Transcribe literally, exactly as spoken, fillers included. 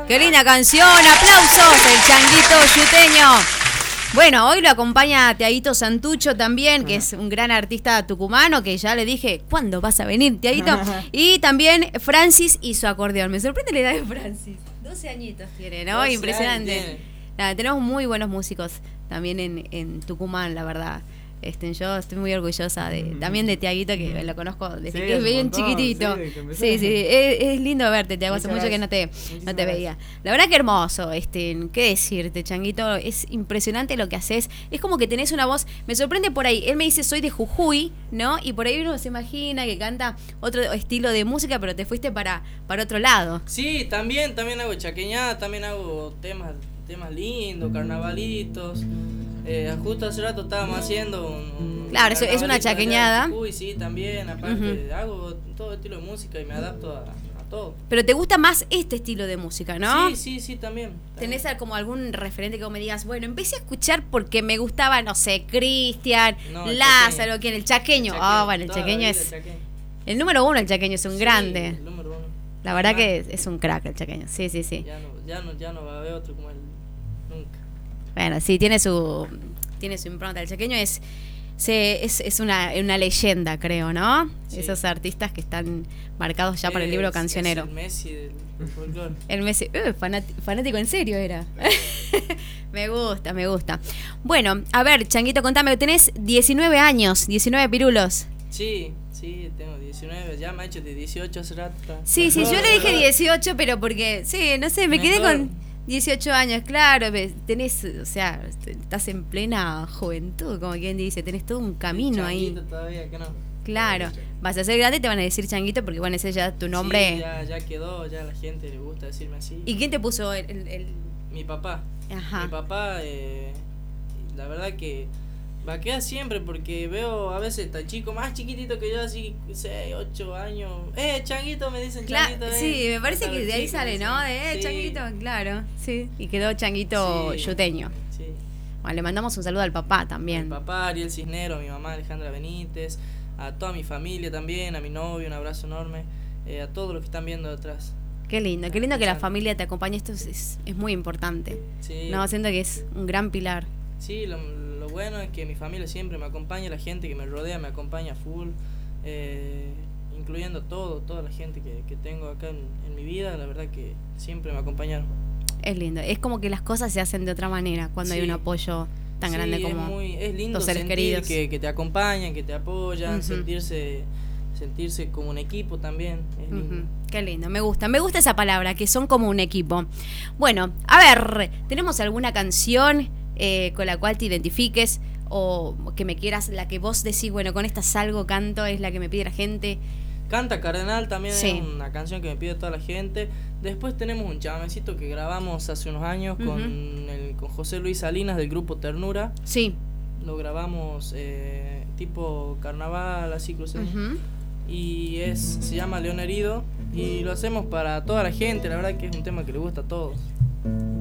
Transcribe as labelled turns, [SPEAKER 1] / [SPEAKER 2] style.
[SPEAKER 1] Qué linda canción, aplausos, el Changuito Yuteño. Bueno, hoy lo acompaña Tiaguito Santucho también, que es un gran artista tucumano, que ya le dije, ¿cuándo vas a venir, Tiaguito? Y también Francis y su acordeón. Me sorprende la edad de Francis. doce añitos tiene, ¿no? Impresionante. Nada, tenemos muy buenos músicos también en, en Tucumán, la verdad. Este, yo estoy muy orgullosa de, mm. también de Tiaguito, que lo conozco desde sí, que es bien montón, chiquitito. Sí, sí, sí, es, es lindo verte, Tiago, hace mucho que no te, no te veía. La verdad que hermoso, este, qué decirte, Changuito, es impresionante lo que haces. Es como que tenés una voz, me sorprende por ahí, él me dice soy de Jujuy, ¿no? Y por ahí uno se imagina que canta otro estilo de música, pero te fuiste para, para otro lado.
[SPEAKER 2] Sí, también, también hago chaqueñada, también hago temas, temas lindos, carnavalitos. Eh, justo hace rato estábamos haciendo un, un
[SPEAKER 1] claro, eso es una chaqueñada.
[SPEAKER 2] Uy, sí, también, aparte uh-huh. hago todo estilo de música y me adapto a, a todo.
[SPEAKER 1] Pero te gusta más este estilo de música, ¿no?
[SPEAKER 2] Sí, sí, sí, también. también.
[SPEAKER 1] ¿Tenés como algún referente que vos me digas, bueno, empecé a escuchar porque me gustaba, no sé, Cristian, no, Lázaro, ¿quién? El chaqueño. Ah, oh, bueno, el chaqueño es chaqueño. El número uno, el chaqueño es un sí, grande.
[SPEAKER 2] El número uno.
[SPEAKER 1] La verdad ah, que es, es un crack el chaqueño, sí, sí, sí.
[SPEAKER 2] Ya no, ya no, ya no va a haber otro como él, nunca.
[SPEAKER 1] Bueno, sí, tiene su tiene su impronta. El chaqueño es se, es, es una, una leyenda, creo, ¿no? Sí. Esos artistas que están marcados ya es, para el libro cancionero.
[SPEAKER 2] Es el Messi del folclore.
[SPEAKER 1] El Messi, uh, fanático, fanático en serio era. Me gusta, me gusta. Bueno, a ver, Changuito, contame, tenés diecinueve años, diecinueve pirulos.
[SPEAKER 2] Sí, sí, tengo diecinueve, ya me ha hecho de dieciocho hace rato.
[SPEAKER 1] Sí, sí, yo le dije dieciocho, pero porque, sí, no sé, me quedé con dieciocho años, claro, tenés, o sea, estás en plena juventud, como quien dice, tenés todo un camino ahí.
[SPEAKER 2] Todavía que no.
[SPEAKER 1] Claro, vas a ser grande y te van a decir Changuito porque bueno, ese ya tu nombre.
[SPEAKER 2] Sí, ya, ya quedó, ya a la gente le gusta decirme así.
[SPEAKER 1] ¿Y quién te puso el...? el, el...
[SPEAKER 2] Mi papá.
[SPEAKER 1] Ajá.
[SPEAKER 2] Mi papá, eh, la verdad que va a quedar siempre porque veo a veces tan chico, más chiquitito que yo, así seis, ocho años. Eh, Changuito, me dicen
[SPEAKER 1] Cla-
[SPEAKER 2] Changuito. Eh.
[SPEAKER 1] Sí, me parece que de ahí
[SPEAKER 2] chico,
[SPEAKER 1] sale, ¿no? De eh, sí. Changuito, claro, sí. Y quedó Changuito sí, yuteño.
[SPEAKER 2] Sí.
[SPEAKER 1] Bueno, le mandamos un saludo al papá también.
[SPEAKER 2] Mi papá, Ariel Cisnero, a mi mamá Alejandra Benítez, a toda mi familia también, a mi novio, un abrazo enorme, eh, a todos los que están viendo detrás.
[SPEAKER 1] Qué lindo, qué lindo que la familia te acompañe, esto es, es, es muy importante.
[SPEAKER 2] Sí.
[SPEAKER 1] No, siento que es un gran pilar.
[SPEAKER 2] Sí, lo, lo bueno es que mi familia siempre me acompaña, la gente que me rodea me acompaña full, eh, incluyendo todo, toda la gente que, que tengo acá en, en mi vida, la verdad que siempre me acompañaron.
[SPEAKER 1] Es lindo, es como que las cosas se hacen de otra manera cuando sí. hay un apoyo tan
[SPEAKER 2] sí,
[SPEAKER 1] grande como
[SPEAKER 2] es muy, es lindo
[SPEAKER 1] los seres
[SPEAKER 2] sentir
[SPEAKER 1] queridos.
[SPEAKER 2] Que, que te acompañan, que te apoyan, uh-huh. sentirse sentirse como un equipo también. Es lindo.
[SPEAKER 1] Uh-huh. Qué lindo, me gusta, me gusta esa palabra, que son como un equipo. Bueno, a ver, ¿tenemos alguna canción eh, con la cual te identifiques o que me quieras, la que vos decís, bueno, con esta salgo, canto, es la que me pide la gente?
[SPEAKER 2] Canta Cardenal también sí. es una canción que me pide toda la gente. Después tenemos un chamamecito que grabamos hace unos años uh-huh. con, el, con José Luis Salinas del grupo Ternura.
[SPEAKER 1] Sí.
[SPEAKER 2] Lo grabamos eh, tipo carnaval, así cruceño. Uh-huh. Y es se llama León Herido y lo hacemos para toda la gente, la verdad que es un tema que le gusta a todos.